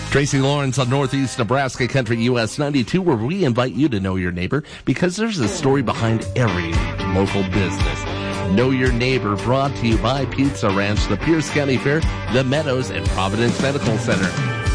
Tracy Lawrence on Northeast Nebraska Country US 92, where we invite you to know your neighbor because there's a story behind every local business. Know Your Neighbor, brought to you by Pizza Ranch, the Pierce County Fair, the Meadows, and Providence Medical Center.